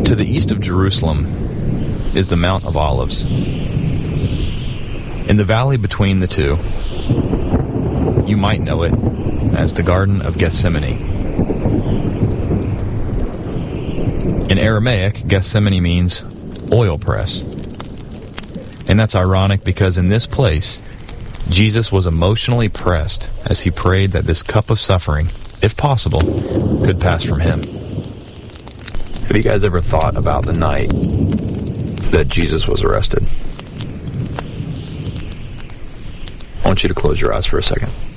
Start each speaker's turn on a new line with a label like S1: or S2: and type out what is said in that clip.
S1: To the east of Jerusalem is the Mount of Olives. In the valley between the two, you might know it as the Garden of Gethsemane. In Aramaic, Gethsemane means oil press. And that's ironic because in this place, Jesus was emotionally pressed as he prayed that this cup of suffering, if possible, could pass from him. Have you guys ever thought about the night that Jesus was arrested? I want you to close your eyes for a second.